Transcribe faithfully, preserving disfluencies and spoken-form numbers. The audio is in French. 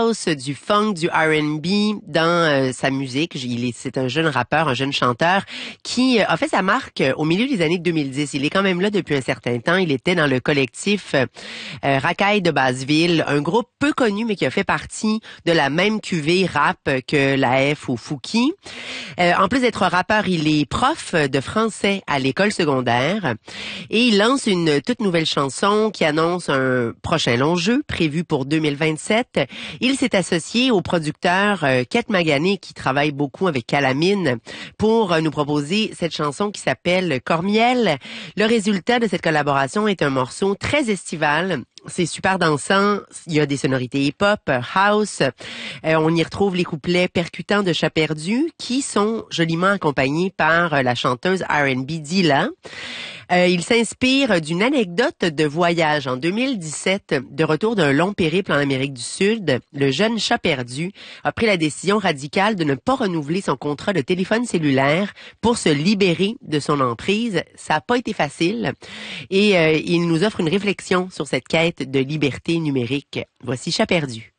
house, du funk, du R and B dans euh, sa musique. Il est, c'est un jeune rappeur, un jeune chanteur qui euh, a fait sa marque euh, au milieu des années deux mille dix. Il est quand même là depuis un certain temps. Il était dans le collectif euh, Racaille de Basseville, un groupe peu connu mais qui a fait partie de la même cuvée rap que la F ou Fouki. Euh, en plus d'être rappeur, il est prof de français à l'école secondaire et il lance une toute nouvelle chanson qui annonce un prochain long jeu prévu pour deux mille vingt-sept. Il s'est associé au producteur euh, Kate Magané qui travaille beaucoup avec Calamine pour euh, nous proposer cette chanson qui s'appelle Cormiel. Le résultat de cette collaboration est un morceau très estival. C'est super dansant, il y a des sonorités hip-hop, house, euh, on y retrouve les couplets percutants de Chat perdu qui sont joliment accompagnés par euh, la chanteuse R and B Dilla. Euh, il s'inspire d'une anecdote de voyage en deux mille dix-sept. De retour d'un long périple en Amérique du Sud, le jeune Chat perdu a pris la décision radicale de ne pas renouveler son contrat de téléphone cellulaire pour se libérer de son emprise. Ça n'a pas été facile et euh, il nous offre une réflexion sur cette quête de liberté numérique. Voici Chat perdu.